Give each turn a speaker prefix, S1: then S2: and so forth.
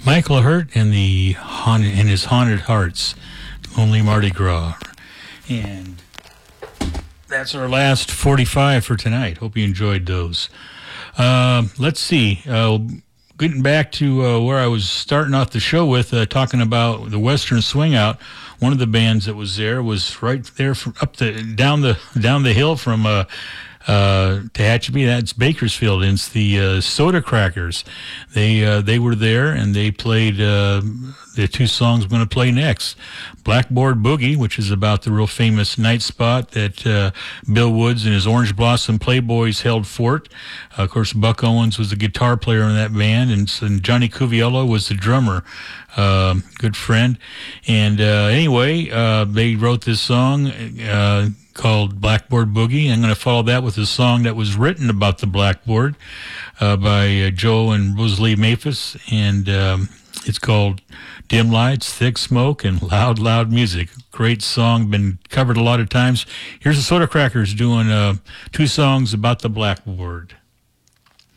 S1: Michael Hurt and his Haunted Hearts, Lonely Mardi Gras. And that's our last 45 for tonight. Hope you enjoyed those. Let's see. Getting back to where I was starting off the show with, talking about the Western Swing Out. One of the bands that was there was right there from down the hill from Tehachapi. That's Bakersfield. And it's the Soda Crackers. They were there and they played the two songs I'm going to play next. Blackboard Boogie, which is about the real famous night spot that Bill Woods and his Orange Blossom Playboys held fort. Of course, Buck Owens was the guitar player in that band, and Johnny Cuviello was the drummer. Good friend. And anyway, they wrote this song called Blackboard Boogie. I'm going to follow that with a song that was written about the blackboard by Joe and Rosalie Maphis, and it's called Dim Lights, Thick Smoke, and Loud, Loud Music. Great song, been covered a lot of times. Here's the Soda Crackers doing two songs about the blackboard.